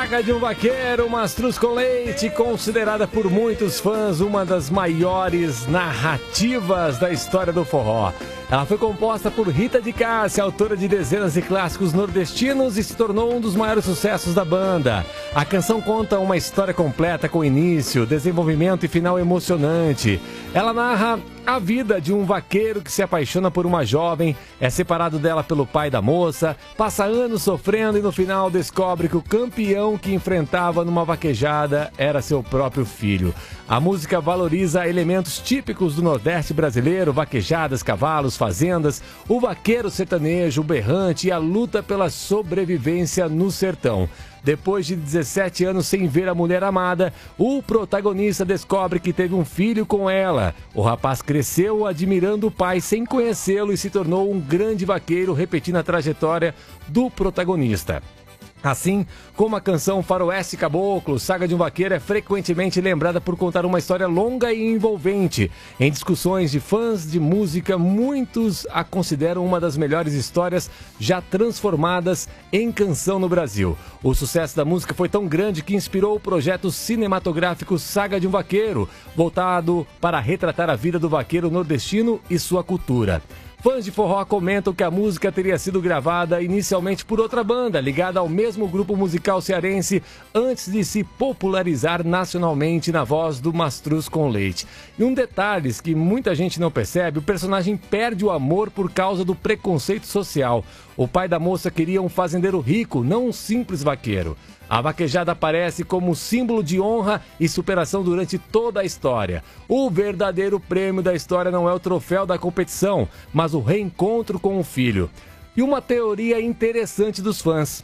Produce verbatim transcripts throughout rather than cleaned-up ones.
Saga de um Vaqueiro, Mastruz com Leite, considerada por muitos fãs uma das maiores narrativas da história do forró. Ela foi composta por Rita de Cássia, autora de dezenas de clássicos nordestinos, e se tornou um dos maiores sucessos da banda. A canção conta uma história completa com início, desenvolvimento e final emocionante. Ela narra a vida de um vaqueiro que se apaixona por uma jovem, é separado dela pelo pai da moça, passa anos sofrendo e no final descobre que o campeão que enfrentava numa vaquejada era seu próprio filho. A música valoriza elementos típicos do Nordeste brasileiro, vaquejadas, cavalos, fazendas, o vaqueiro sertanejo, o berrante e a luta pela sobrevivência no sertão. Depois de dezessete anos sem ver a mulher amada, o protagonista descobre que teve um filho com ela. O rapaz cresceu admirando o pai sem conhecê-lo e se tornou um grande vaqueiro, repetindo a trajetória do protagonista. Assim como a canção Faroeste Caboclo, Saga de um Vaqueiro é frequentemente lembrada por contar uma história longa e envolvente. Em discussões de fãs de música, muitos a consideram uma das melhores histórias já transformadas em canção no Brasil. O sucesso da música foi tão grande que inspirou o projeto cinematográfico Saga de um Vaqueiro, voltado para retratar a vida do vaqueiro nordestino e sua cultura. Fãs de forró comentam que a música teria sido gravada inicialmente por outra banda, ligada ao mesmo grupo musical cearense, antes de se popularizar nacionalmente na voz do Mastruz com Leite. E um detalhe que muita gente não percebe, o personagem perde o amor por causa do preconceito social. O pai da moça queria um fazendeiro rico, não um simples vaqueiro. A vaquejada aparece como símbolo de honra e superação durante toda a história. O verdadeiro prêmio da história não é o troféu da competição, mas o reencontro com o filho. E uma teoria interessante dos fãs.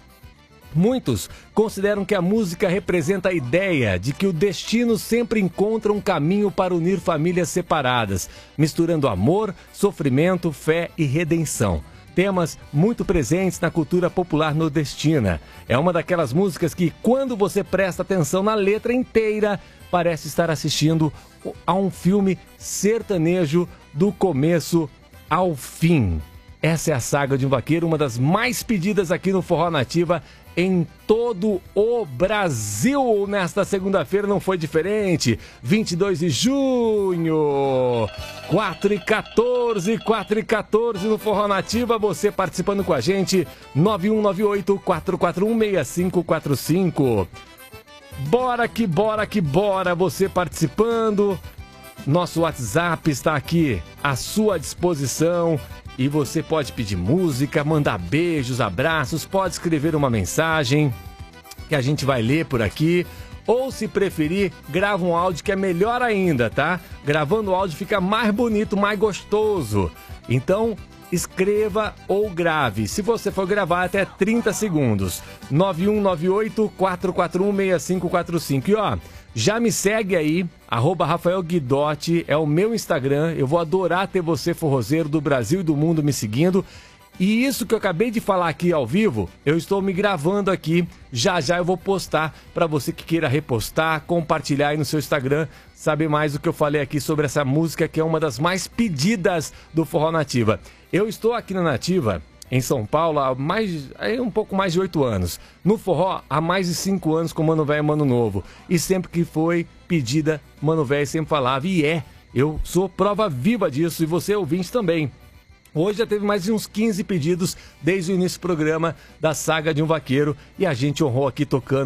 Muitos consideram que a música representa a ideia de que o destino sempre encontra um caminho para unir famílias separadas, misturando amor, sofrimento, fé e redenção. Temas muito presentes na cultura popular nordestina. É uma daquelas músicas que, quando você presta atenção na letra inteira, parece estar assistindo a um filme sertanejo do começo ao fim. Essa é a Saga de um Vaqueiro, uma das mais pedidas aqui no Forró Nativa em todo o Brasil. Nesta segunda-feira não foi diferente. vinte e dois de junho, quatro e quatorze, quatro e quatorze no Forró Nativa. Você participando com a gente, nove um nove oito, quatro quatro um, seis cinco quatro cinco. Bora que bora que bora, você participando. Nosso WhatsApp está aqui à sua disposição. E você pode pedir música, mandar beijos, abraços, pode escrever uma mensagem que a gente vai ler por aqui. Ou, se preferir, grava um áudio que é melhor ainda, tá? Gravando o áudio fica mais bonito, mais gostoso. Então, escreva ou grave. Se você for gravar, até trinta segundos. nove um nove oito, quatro quatro um, seis cinco quatro cinco. E ó, já me segue aí, arroba Rafael Guidotti, é o meu Instagram. Eu vou adorar ter você, forrozeiro do Brasil e do mundo, me seguindo. E isso que eu acabei de falar aqui ao vivo, eu estou me gravando aqui. Já já eu vou postar para você que queira repostar, compartilhar aí no seu Instagram, saber mais do que eu falei aqui sobre essa música que é uma das mais pedidas do Forró Nativa. Eu estou aqui na Nativa, em São Paulo, há mais, é um pouco mais de oito anos. No forró, há mais de cinco anos com Mano Velho e Mano Novo. E sempre que foi pedida, Mano Velho sempre falava. E é, eu sou prova viva disso, e você ouvinte também. Hoje já teve mais de uns quinze pedidos desde o início do programa da Saga de um Vaqueiro. E a gente honrou aqui tocando